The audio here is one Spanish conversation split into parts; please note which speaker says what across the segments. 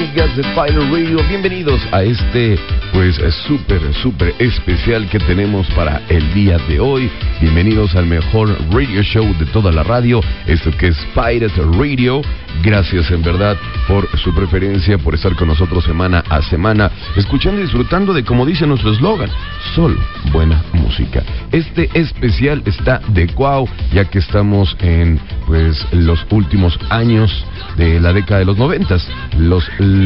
Speaker 1: amigas de Spider Radio, bienvenidos a este pues súper especial que tenemos para el día de hoy. Bienvenidos al mejor radio show de toda la radio, esto que es Spider Radio. Gracias en verdad por su preferencia, por estar con nosotros semana a semana, escuchando y disfrutando de, como dice nuestro eslogan, solo buena música. Este especial está de guau, ya que estamos en pues los últimos años de la década de los 90s, los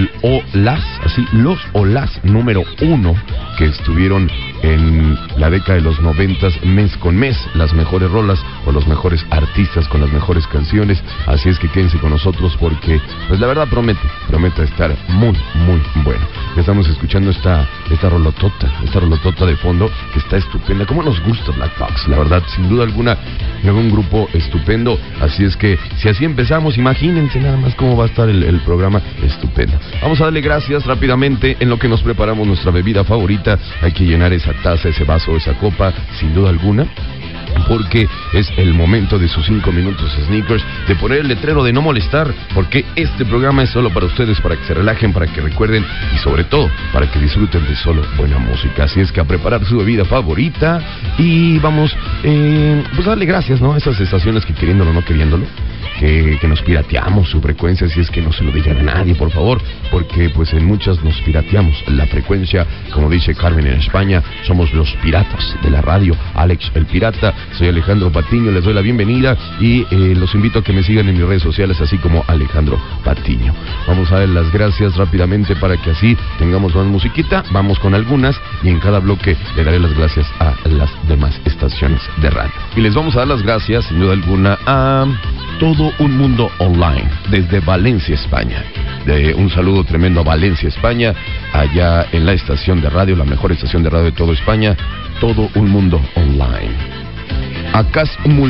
Speaker 1: o las número 1 que estuvieron en la década de los 90s, mes con mes, las mejores rolas o los mejores artistas con las mejores canciones. Así es que quédense con nosotros porque pues la verdad promete estar muy bueno. Ya estamos escuchando esta rolotota de fondo que está estupenda. Cómo nos gusta Black Box, la verdad, sin duda alguna, un grupo estupendo. Así es que si así empezamos, imagínense nada más cómo va a estar el programa, estupendo. Vamos a darle gracias rápidamente en lo que nos preparamos nuestra bebida favorita. Hay que llenar esa taza, ese vaso, esa copa, sin duda alguna, porque es el momento de sus 5 minutos Sneakers, de poner el letrero de no molestar, porque este programa es solo para ustedes, para que se relajen, para que recuerden y sobre todo para que disfruten de solo buena música. Así es que a preparar su bebida favorita y vamos pues a darle gracias, ¿no? A esas estaciones que queriéndolo o no queriéndolo, que nos pirateamos su frecuencia. Si es que no se lo digan a nadie, por favor, porque pues en muchas nos pirateamos la frecuencia. Como dice Carmen en España, somos los piratas de la radio. Alex el pirata, soy Alejandro Patiño, les doy la bienvenida y los invito a que me sigan en mis redes sociales, así como Alejandro Patiño. Vamos a dar las gracias rápidamente para que así tengamos más musiquita. Vamos con algunas y en cada bloque le daré las gracias a las demás estaciones de radio. Y les vamos a dar las gracias, sin duda alguna, a Todo un Mundo Online, desde Valencia, España. Un saludo tremendo a Valencia, España, allá en la estación de radio, la mejor estación de radio de toda España, Todo un Mundo Online. A CAS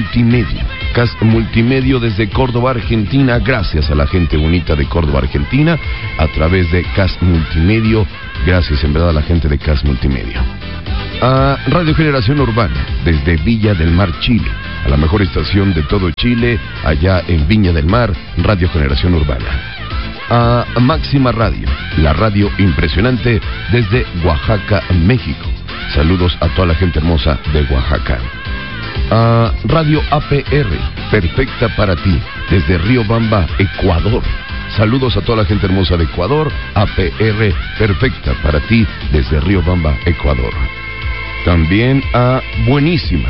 Speaker 1: Multimedia desde Córdoba, Argentina, gracias a la gente bonita de Córdoba, Argentina, a través de CAS Multimedia, gracias en verdad a la gente de CAS Multimedia. A Radio Generación Urbana, desde Villa del Mar, Chile, a la mejor estación de todo Chile, allá en Viña del Mar, Radio Generación Urbana. A Máxima Radio, la radio impresionante desde Oaxaca, México. Saludos a toda la gente hermosa de Oaxaca. A Radio APR, perfecta para ti, desde Riobamba, Ecuador. Saludos a toda la gente hermosa de Ecuador. APR, perfecta para ti, desde Riobamba, Ecuador. También a Buenísima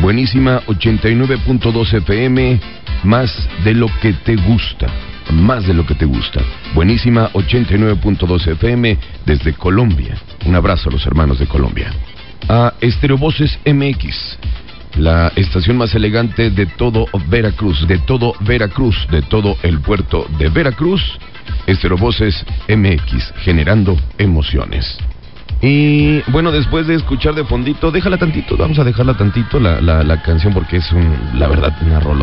Speaker 1: 89.2 FM, más de lo que te gusta. Buenísima 89.2 FM desde Colombia. Un abrazo a los hermanos de Colombia. A Estéreo Voces MX, la estación más elegante de todo Veracruz, de todo el puerto de Veracruz. Estéreo Voces MX, generando emociones. Y bueno, después de escuchar de fondito, vamos a dejarla tantito la canción, porque es la verdad una